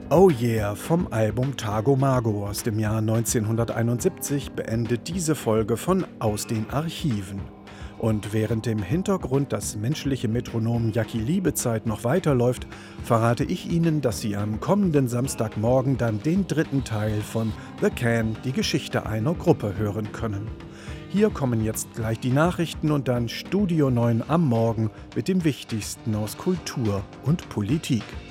Oh Yeah vom Album Tago Mago aus dem Jahr 1971 beendet diese Folge von Aus den Archiven. Und während im Hintergrund das menschliche Metronom Jackie Liebezeit noch weiterläuft, verrate ich Ihnen, dass Sie am kommenden Samstagmorgen dann den dritten Teil von The Can, die Geschichte einer Gruppe, hören können. Hier kommen jetzt gleich die Nachrichten und dann Studio 9 am Morgen mit dem Wichtigsten aus Kultur und Politik.